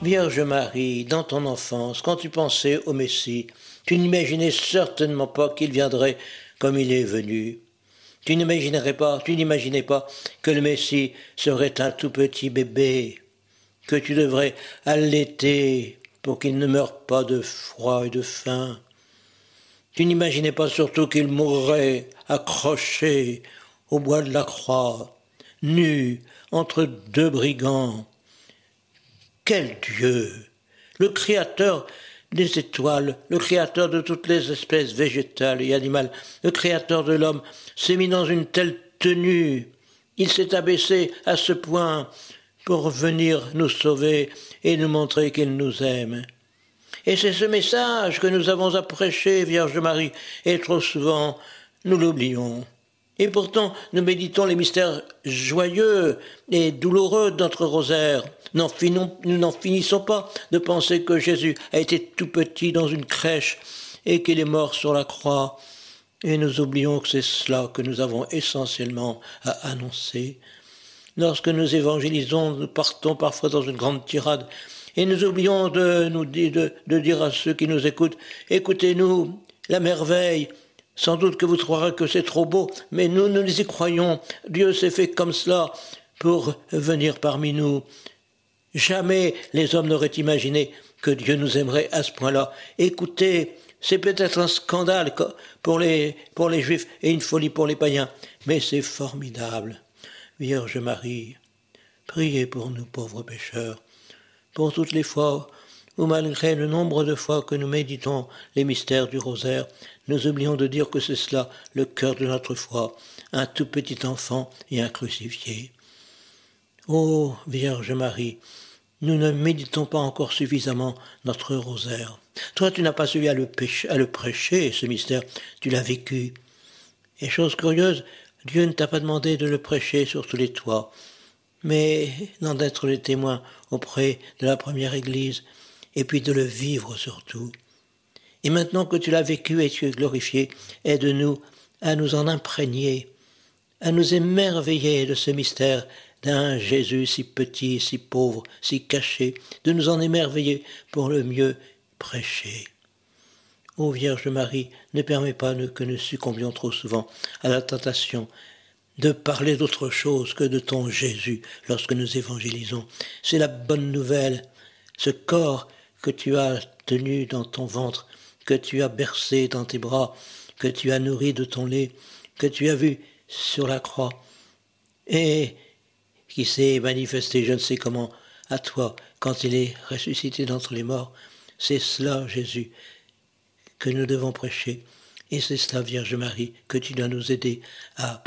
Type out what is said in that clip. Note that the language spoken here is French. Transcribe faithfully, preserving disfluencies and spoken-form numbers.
Vierge Marie, dans ton enfance, quand tu pensais au Messie, tu n'imaginais certainement pas qu'il viendrait comme il est venu. Tu n'imaginerais pas, tu n'imaginais pas que le Messie serait un tout petit bébé, que tu devrais allaiter pour qu'il ne meure pas de froid et de faim. Tu n'imaginais pas surtout qu'il mourrait accroché au bois de la croix, nu entre deux brigands. Quel Dieu! Le Créateur des étoiles, le Créateur de toutes les espèces végétales et animales, le Créateur de l'homme, s'est mis dans une telle tenue. Il s'est abaissé à ce point pour venir nous sauver et nous montrer qu'il nous aime. Et c'est ce message que nous avons à prêcher, Vierge Marie, et trop souvent, nous l'oublions. Et pourtant, nous méditons les mystères joyeux et douloureux de notre rosaire. N'en finons, nous n'en finissons pas de penser que Jésus a été tout petit dans une crèche et qu'il est mort sur la croix. Et nous oublions que c'est cela que nous avons essentiellement à annoncer. Lorsque nous évangélisons, nous partons parfois dans une grande tirade et nous oublions de, nous, de, de dire à ceux qui nous écoutent, écoutez-nous, la merveille. Sans doute que vous trouverez que c'est trop beau, mais nous, nous y croyons. Dieu s'est fait comme cela pour venir parmi nous. Jamais les hommes n'auraient imaginé que Dieu nous aimerait à ce point-là. Écoutez, c'est peut-être un scandale pour les, pour les Juifs et une folie pour les païens, mais c'est formidable. Vierge Marie, priez pour nous pauvres pécheurs, pour toutes les fois où malgré le nombre de fois que nous méditons les mystères du rosaire, nous oublions de dire que c'est cela le cœur de notre foi, un tout petit enfant et un crucifié. Ô Vierge Marie, nous ne méditons pas encore suffisamment notre rosaire. Toi, tu n'as pas su à le, pécher, à le prêcher, ce mystère, tu l'as vécu. Et chose curieuse, Dieu ne t'a pas demandé de le prêcher sur tous les toits, mais d'en être le témoin auprès de la première Église, et puis de le vivre surtout. Et maintenant que tu l'as vécu et tu es glorifié, aide-nous à nous en imprégner, à nous émerveiller de ce mystère d'un Jésus si petit, si pauvre, si caché, de nous en émerveiller pour le mieux prêcher. Ô Vierge Marie, ne permets pas que nous succombions trop souvent à la tentation de parler d'autre chose que de ton Jésus lorsque nous évangélisons. C'est la bonne nouvelle, ce corps que tu as tenu dans ton ventre, que tu as bercé dans tes bras, que tu as nourri de ton lait, que tu as vu sur la croix, et qui s'est manifesté, je ne sais comment, à toi, quand il est ressuscité d'entre les morts. C'est cela, Jésus, que nous devons prêcher, et c'est cela, Vierge Marie, que tu dois nous aider à